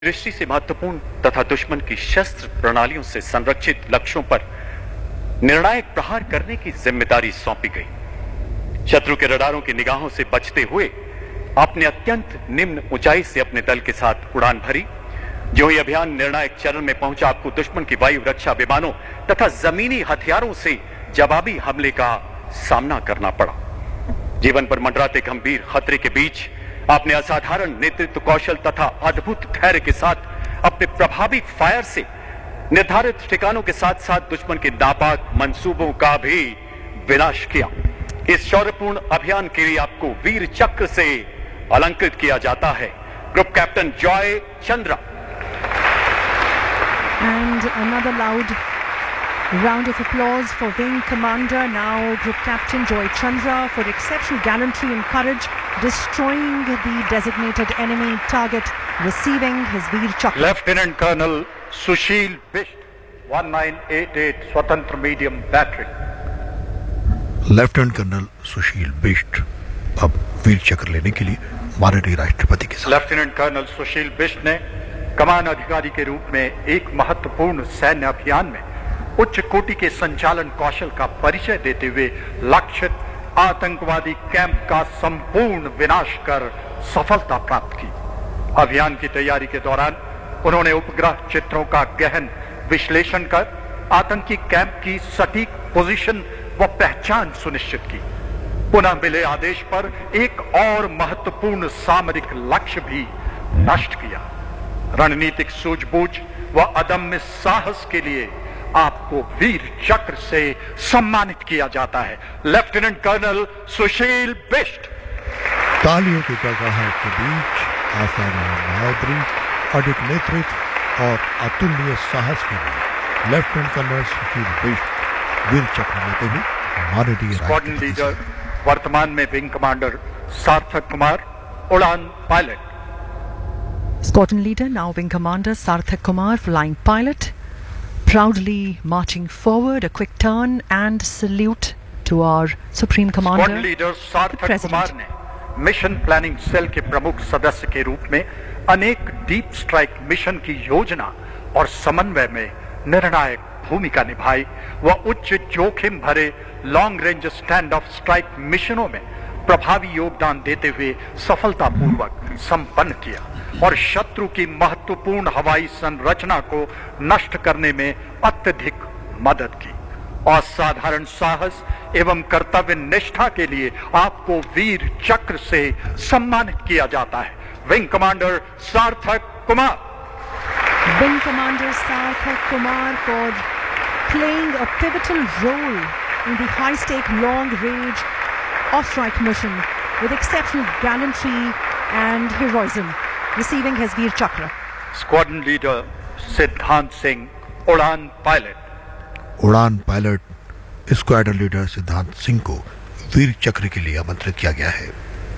दृष्टि से महत्वपूर्ण तथा दुश्मन की शस्त्र प्रणालियों से संरक्षित लक्ष्यों पर निर्णायक प्रहार करने की जिम्मेदारी सौंपी गई। शत्रु के रडारों की निगाहों से बचते हुए आपने अत्यंत निम्न ऊंचाई से अपने दल के साथ उड़ान भरी। जो ही अभियान निर्णायक चरण में पहुंचा, आपको दुश्मन की वायु रक्षा विमानों तथा जमीनी हथियारों से जवाबी हमले का सामना करना पड़ा। जीवन पर मंडराते गंभीर खतरे के बीच आपने असाधारण नेतृत्व कौशल तथा अद्भुत धैर्य के साथ अपने प्रभावी फायर से निर्धारित ठिकानों के साथ साथ दुश्मन के नापाक मंसूबों का भी विनाश किया। इस शौर्यपूर्ण अभियान के लिए आपको वीर चक्र से अलंकृत किया जाता है। Group captain Joy Chandra. And another loud round of applause for Wing Commander, now Group Captain Joy Chandra, for exceptional gallantry and courage, destroying the designated enemy target, receiving his Veer Chakra. Lieutenant Colonel Sushil Bisht, 1988 Swatantra Medium Battery. Lieutenant colonel सुशील बिष्ट अब वीर चक्र लेने के लिए माननीय राष्ट्रपति के साथ। Lieutenant colonel सुशील बिष्ट ने कमान अधिकारी के रूप में एक महत्वपूर्ण सैन्य अभियान में उच्च कोटि के संचालन कौशल का परिचय देते हुए लक्षित आतंकवादी कैंप का संपूर्ण विनाश कर सफलता प्राप्त की। अभियान की तैयारी के दौरान उन्होंने उपग्रह चित्रों का गहन विश्लेषण कर आतंकी कैंप की सटीक पोजीशन व पहचान सुनिश्चित की। पुनः मिले आदेश पर एक और महत्वपूर्ण सामरिक लक्ष्य भी नष्ट किया। रणनीतिक सूझबूझ व अदम्य साहस के लिए आपको वीर चक्र से सम्मानित किया जाता है। लेफ्टिनेंट कर्नल सुशील बिष्ट। तालियों की गड़गड़ाहट के बीच असाधारण बहादुरी, अडिग नेतृत्व और अतुलनीय साहस के लिए लेफ्टिनेंट कर्नल सुशील बिष्ट वीर चक्र लेते हुए माननीय स्क्वाड्रन लीडर वर्तमान में विंग कमांडर सार्थक कुमार, उड़ान pilot. Squadron leader, now Wing Commander Sarthak Kumar, flying pilot, proudly marching forward. A quick turn and salute to our Supreme Commander. Squadron leader सार्थक कुमार ने मिशन प्लानिंग सेल के प्रमुख सदस्य के रूप में अनेक डीप स्ट्राइक मिशन की योजना और समन्वय में निर्णायक भूमिका निभाई व उच्च जोखिम भरे long range stand of strike मिशनों में प्रभावी योगदान देते हुए सफलतापूर्वक संपन्न किया और शत्रु की महत्वपूर्ण हवाई संरचना को नष्ट करने में अत्यधिक मदद की। असाधारण साहस एवं कर्तव्य निष्ठा के लिए आपको वीर चक्र से सम्मानित किया जाता है। विंग कमांडर सार्थक Kumar. Wing Commander Sarthak Kumar for playing a pivotal role in the high-stake long-range off-strike mission with exceptional gallantry and heroism, receiving his Veer Chakra. Squadron leader सिद्धांत सिंह, उड़ान पायलट। उड़ान पायलट स्क्वाड्रन लीडर सिद्धांत सिंह को वीर चक्र के लिए आमंत्रित किया गया है।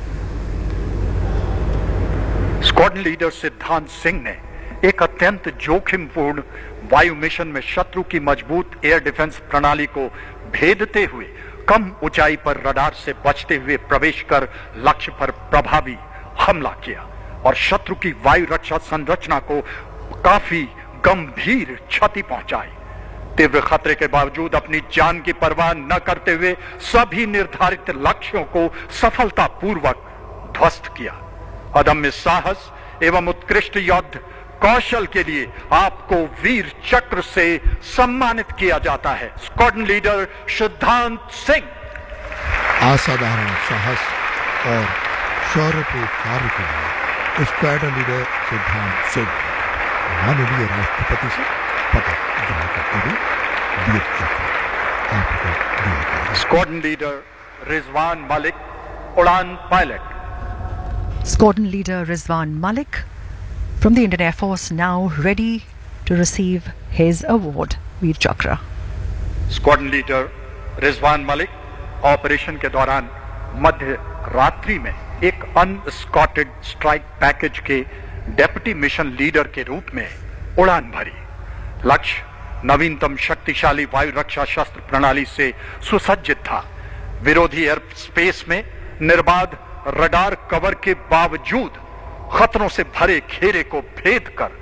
स्क्वाड्रन लीडर सिद्धांत सिंह ने एक अत्यंत जोखिमपूर्ण वायु मिशन में शत्रु की मजबूत एयर डिफेंस प्रणाली को भेदते हुए कम ऊंचाई पर रडार से बचते हुए प्रवेश कर लक्ष्य पर प्रभावी हमला किया और शत्रु की वायु रक्षा संरचना को काफी गंभीर क्षति पहुंचाई। तीव्र खतरे के बावजूद अपनी जान की परवाह न करते हुए सभी निर्धारित लक्ष्यों को सफलतापूर्वक ध्वस्त किया। अदम्य साहस एवं उत्कृष्ट युद्ध कौशल के लिए आपको वीर चक्र से सम्मानित किया जाता है। स्क्वाड्रन लीडर सिद्धांत सिंह। असाधारण साहस और शौर्यपूर्ण कार्य के लिए स्क्वाड्रन लीडर सिद्धांत सिंह माननीय राष्ट्रपति से पदक ग्रहण करते हुए वीर चक्र आपको दिया गया। स्क्वाड्रन लीडर रिजवान मलिक, उड़ान pilot. Squadron leader Rizwan Malik from the Indian Air Force, now ready to receive his award, Veer Chakra. Squadron leader Rizwan Malik operation के दौरान मध्य रात्रि में एक अनस्कॉटेड स्ट्राइक पैकेज के डेप्यूटी मिशन लीडर के रूप में उड़ान भरी। लक्ष्य नवीनतम शक्तिशाली वायु रक्षा शस्त्र प्रणाली से सुसज्जित था। विरोधी एयर स्पेस में निर्बाध रडार कवर के बावजूद खतरों से भरे घेरे को भेद कर